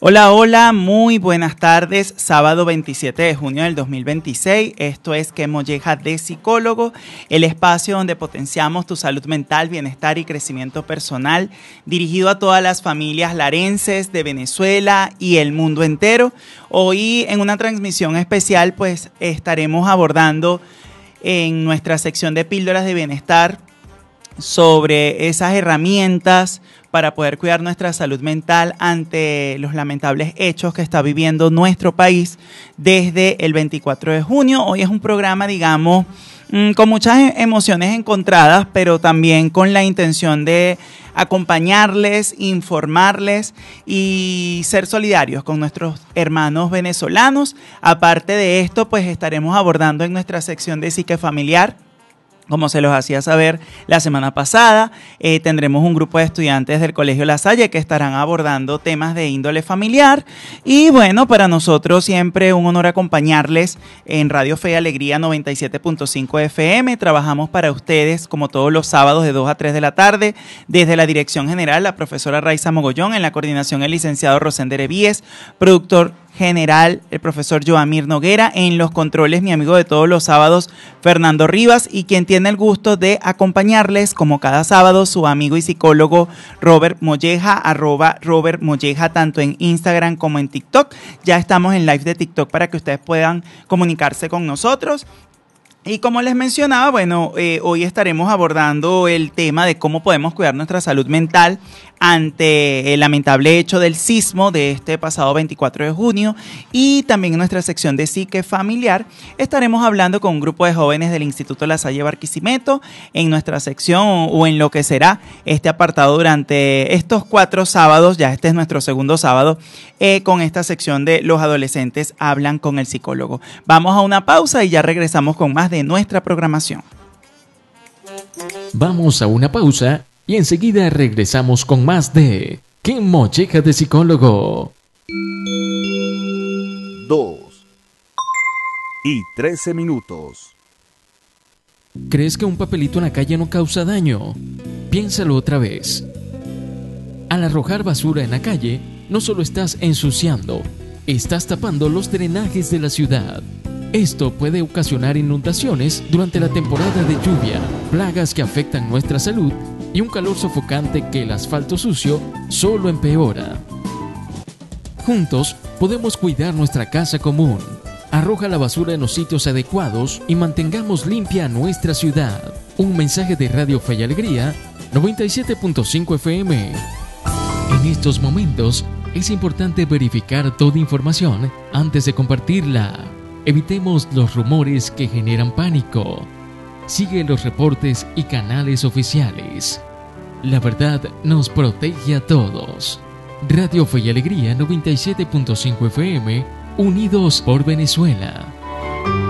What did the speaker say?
Hola, hola, muy buenas tardes. Sábado 27 de junio del 2026. Esto es Que Molleja de Psicólogo, el espacio donde potenciamos tu salud mental, bienestar y crecimiento personal, dirigido a todas las familias larenses de Venezuela y el mundo entero. Hoy en una transmisión especial pues estaremos abordando en nuestra sección de píldoras de bienestar sobre esas herramientas para poder cuidar nuestra salud mental ante los lamentables hechos que está viviendo nuestro país desde el 24 de junio. Hoy es un programa, digamos, con muchas emociones encontradas, pero también con la intención de acompañarles, informarles y ser solidarios con nuestros hermanos venezolanos. Aparte de esto, pues estaremos abordando en nuestra sección de psique familiar, como se los hacía saber la semana pasada, tendremos un grupo de estudiantes del Colegio La Salle que estarán abordando temas de índole familiar. Y bueno, para nosotros siempre un honor acompañarles en Radio Fe y Alegría 97.5 FM. Trabajamos para ustedes como todos los sábados de 2 a 3 de la tarde. Desde la dirección general, la profesora Raiza Mogollón, en la coordinación el licenciado Rosender Evíes, productor general, el profesor Joamir Noguera, en los controles, mi amigo de todos los sábados, Fernando Rivas, y quien tiene el gusto de acompañarles, como cada sábado, su amigo y psicólogo Robert Molleja, @Robert Molleja, tanto en Instagram como en TikTok. Ya estamos en live de TikTok para que ustedes puedan comunicarse con nosotros. Y como les mencionaba, bueno, hoy estaremos abordando el tema de cómo podemos cuidar nuestra salud mental ante el lamentable hecho del sismo de este pasado 24 de junio, y también en nuestra sección de psique familiar estaremos hablando con un grupo de jóvenes del Instituto La Salle Barquisimeto en nuestra sección o en lo que será este apartado durante estos 4 sábados. Ya este es nuestro segundo sábado con esta sección de Los adolescentes hablan con el psicólogo. Vamos a una pausa y ya regresamos con más de nuestra programación. Vamos a una pausa y enseguida regresamos con más de Que Molleja de Psicólogo. 2:13. ¿Crees que un papelito en la calle no causa daño? Piénsalo otra vez. Al arrojar basura en la calle, no solo estás ensuciando, estás tapando los drenajes de la ciudad. Esto puede ocasionar inundaciones durante la temporada de lluvia, plagas que afectan nuestra salud y un calor sofocante que el asfalto sucio solo empeora. Juntos podemos cuidar nuestra casa común. Arroja la basura en los sitios adecuados y mantengamos limpia nuestra ciudad. Un mensaje de Radio Fe y Alegría 97.5 FM. En estos momentos es importante verificar toda información antes de compartirla. Evitemos los rumores que generan pánico. Sigue los reportes y canales oficiales. La verdad nos protege a todos. Radio Fe y Alegría 97.5 FM, unidos por Venezuela.